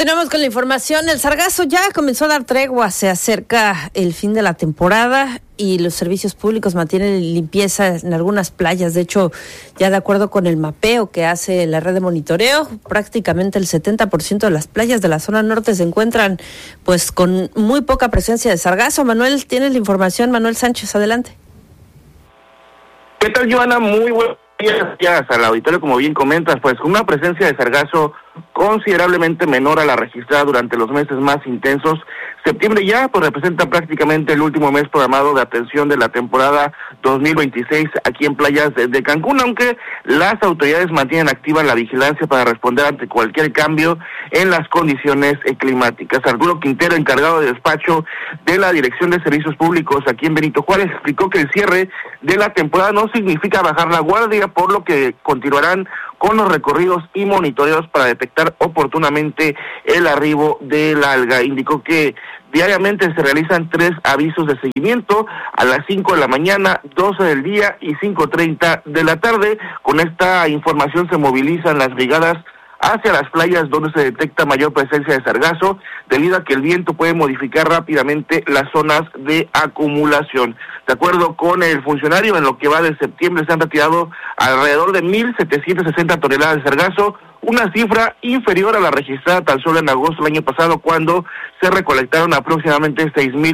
Continuamos con la información. El sargazo ya comenzó a dar tregua, se acerca el fin de la temporada y los servicios públicos mantienen limpieza en algunas playas. De hecho, ya de acuerdo con el mapeo que hace la red de monitoreo, prácticamente el 70% de las playas de la zona norte se encuentran pues con muy poca presencia de sargazo. Manuel, tienes la información. Manuel Sánchez, adelante. ¿Qué tal, Joana? Muy buenos días al auditorio, como bien comentas, pues con una presencia de sargazo considerablemente menor a la registrada durante los meses más intensos. Septiembre ya pues representa prácticamente el último mes programado de atención de la temporada 2026 aquí en playas de Cancún, aunque las autoridades mantienen activa la vigilancia para responder ante cualquier cambio en las condiciones climáticas. Arturo Quintero, encargado de despacho de la Dirección de Servicios Públicos aquí en Benito Juárez, explicó que el cierre de la temporada no significa bajar la guardia, por lo que continuarán con los recorridos y monitoreos para detectar oportunamente el arribo del alga. Indicó que diariamente se realizan 3 avisos de seguimiento a las 5 de la mañana, 12 del día y 5:30 de la tarde. Con esta información se movilizan las brigadas hacia las playas donde se detecta mayor presencia de sargazo, debido a que el viento puede modificar rápidamente las zonas de acumulación. De acuerdo con el funcionario, en lo que va de septiembre se han retirado alrededor de 1,760 toneladas de sargazo, una cifra inferior a la registrada tan solo en agosto del año pasado, cuando se recolectaron aproximadamente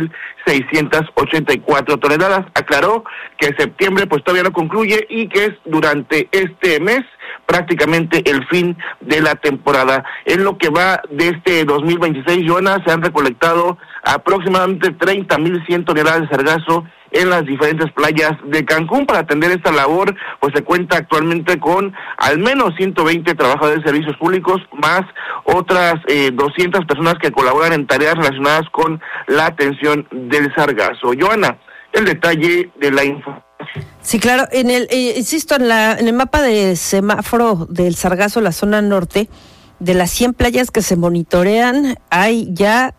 6,684 toneladas. Aclaró que septiembre pues todavía no concluye y que es durante este mes prácticamente el fin de la temporada. En lo que va de este 2026, Joana, se han recolectado aproximadamente 30,100 toneladas de sargazo en las diferentes playas de Cancún. Para atender esta labor, pues se cuenta actualmente con al menos 120 trabajadores de servicios públicos, más otras 200 personas que colaboran en tareas relacionadas con la atención del sargazo. Joana, el detalle de la información. Sí, claro, insisto, en el mapa de semáforo del sargazo, la zona norte, de las 100 playas que se monitorean, hay ya,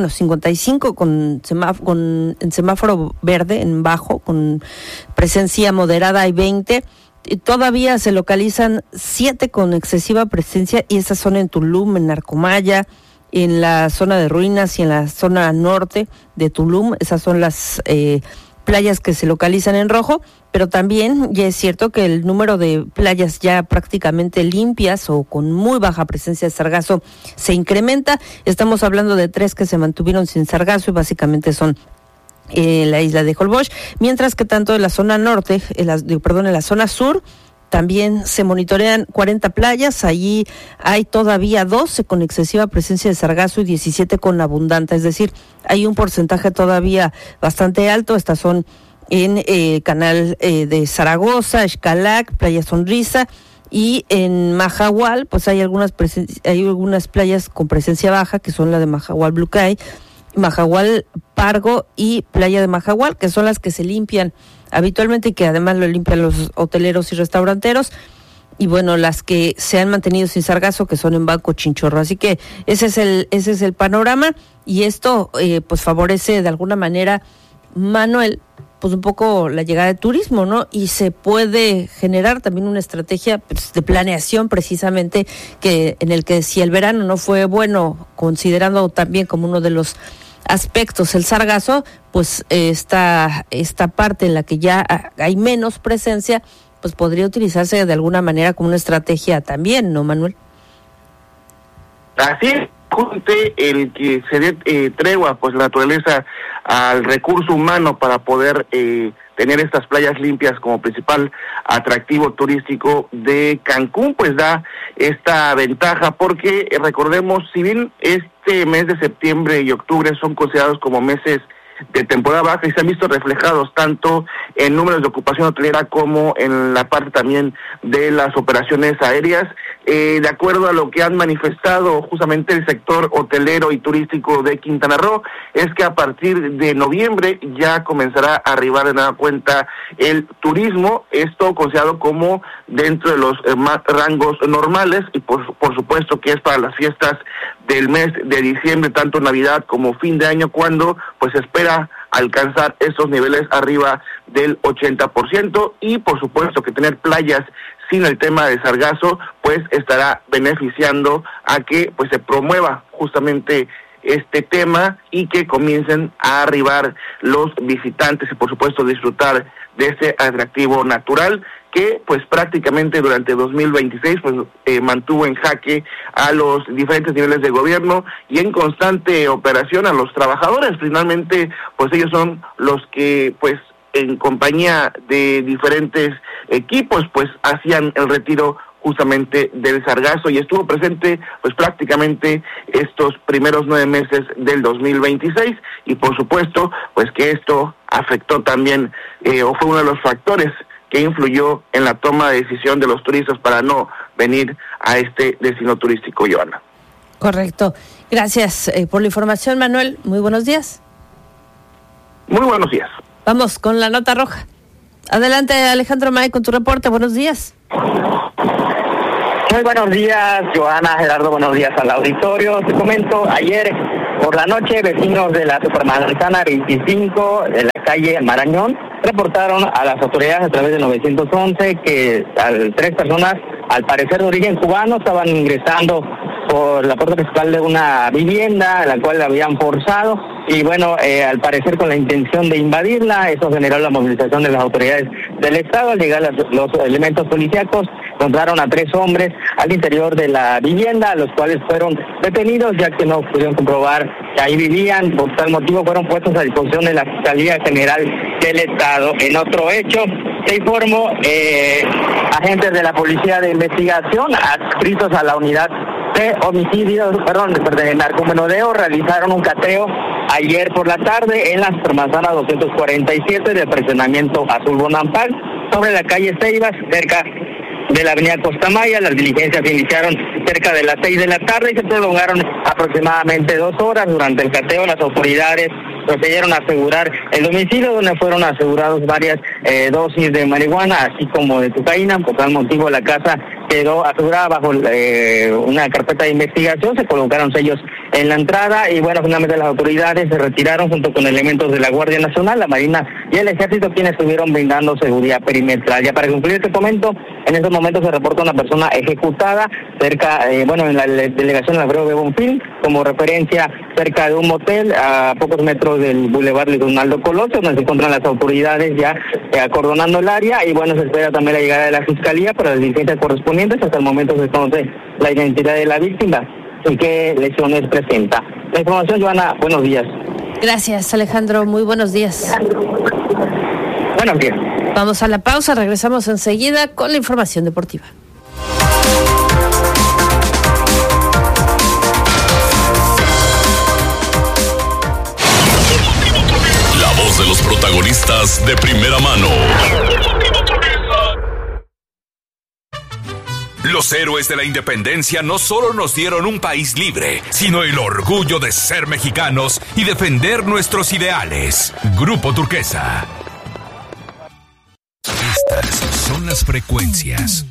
55 en semáforo verde, en bajo, con presencia moderada, hay 20. Todavía se localizan 7 con excesiva presencia, y esas son en Tulum, en Narcomaya, en la zona de Ruinas y en la zona norte de Tulum. Esas son las playas que se localizan en rojo, pero también ya es cierto que el número de playas ya prácticamente limpias o con muy baja presencia de sargazo se incrementa. Estamos hablando de 3 que se mantuvieron sin sargazo y básicamente son la isla de Holbox, mientras que tanto en la zona norte, en la zona sur, también se monitorean 40 playas. Allí hay todavía 12 con excesiva presencia de sargazo y 17 con abundante, es decir, hay un porcentaje todavía bastante alto. Estas son en Canal de Zaragoza, Xcalac, Playa Sonrisa, y en Mahahual pues hay algunas playas con presencia baja, que son la de Mahahual Blue Cay, Mahahual Pargo y Playa de Mahahual, que son las que se limpian habitualmente y que además lo limpian los hoteleros y restauranteros. Y bueno, las que se han mantenido sin sargazo, que son en Banco Chinchorro. Así que ese es el panorama, y esto pues favorece de alguna manera, Manuel, pues un poco la llegada de turismo, ¿no? Y se puede generar también una estrategia pues, de planeación, precisamente, que en el que si el verano no fue bueno, considerando también como uno de los aspectos el sargazo, pues esta parte en la que ya hay menos presencia, pues podría utilizarse de alguna manera como una estrategia también, ¿no, Manuel? Así es, el que se dé tregua pues la naturaleza al recurso humano para poder tener estas playas limpias como principal atractivo turístico de Cancún, pues da esta ventaja, porque recordemos, si bien este mes de septiembre y octubre son considerados como meses de temporada baja y se han visto reflejados tanto en números de ocupación hotelera como en la parte también de las operaciones aéreas, de acuerdo a lo que han manifestado justamente el sector hotelero y turístico de Quintana Roo, es que a partir de noviembre ya comenzará a arribar de nueva cuenta el turismo, esto considerado como dentro de los rangos normales, y por supuesto que es para las fiestas del mes de diciembre, tanto Navidad como fin de año, cuando pues se espera alcanzar esos niveles arriba del 80%, y por supuesto que tener playas sin el tema de sargazo, pues estará beneficiando a que pues se promueva justamente este tema y que comiencen a arribar los visitantes y por supuesto disfrutar de este atractivo natural que pues prácticamente durante 2026 pues mantuvo en jaque a los diferentes niveles de gobierno y en constante operación a los trabajadores. Finalmente pues ellos son los que pues en compañía de diferentes equipos pues hacían el retiro justamente del sargazo y estuvo presente pues prácticamente estos primeros 9 meses del 2026 y por supuesto pues que esto afectó también o fue uno de los factores que influyó en la toma de decisión de los turistas para no venir a este destino turístico, Joana. Correcto. Gracias por la información, Manuel. Muy buenos días. Muy buenos días. Vamos con la nota roja. Adelante, Alejandro May, con tu reporte. Buenos días. Muy buenos días, Joana, Gerardo, buenos días al auditorio. Te comento, ayer por la noche, vecinos de la Supermanzana 25, de la calle Marañón, reportaron a las autoridades a través del 911 que 3 personas, al parecer de origen cubano, estaban ingresando por la puerta principal de una vivienda, la cual la habían forzado, y bueno, al parecer con la intención de invadirla. Eso generó la movilización de las autoridades del Estado. Al llegar los elementos policíacos, encontraron a 3 hombres al interior de la vivienda, los cuales fueron detenidos, ya que no pudieron comprobar que ahí vivían. Por tal motivo fueron puestos a disposición de la Fiscalía General del Estado. En otro hecho, te informo, agentes de la Policía de Investigación, adscritos a la unidad de homicidios, de narcomenudeo, realizaron un cateo ayer por la tarde en la Supermanzana 247 de Fraccionamiento Azul Bonampal, sobre la calle Ceibas, cerca de la avenida Costamaya. Las diligencias se iniciaron cerca de las 6 de la tarde y se prolongaron aproximadamente 2 horas. Durante el cateo, las autoridades procedieron a asegurar el domicilio, donde fueron asegurados varias dosis de marihuana, así como de cocaína. Por tal motivo, la casa quedó asegurada bajo una carpeta de investigación. Se colocaron sellos en la entrada y bueno, finalmente las autoridades se retiraron junto con elementos de la Guardia Nacional, la Marina y el Ejército, quienes estuvieron brindando seguridad perimetral. Ya para concluir este comento, en estos momentos se reporta una persona ejecutada cerca, en la delegación de Alfredo de Bonfil, como referencia cerca de un motel a pocos metros del Boulevard Leonardo Colosio, donde se encuentran las autoridades ya acordonando el área, y bueno, se espera también la llegada de la Fiscalía para las diligencias correspondientes. Hasta el momento se conoce la identidad de la víctima y qué lesiones presenta. La información, Joana, buenos días. Gracias, Alejandro, muy buenos días. Buenos días. Vamos a la pausa, regresamos enseguida con la información deportiva. La voz de los protagonistas de primera mano. Los héroes de la independencia no solo nos dieron un país libre, sino el orgullo de ser mexicanos y defender nuestros ideales. Grupo Turquesa. Estas son las frecuencias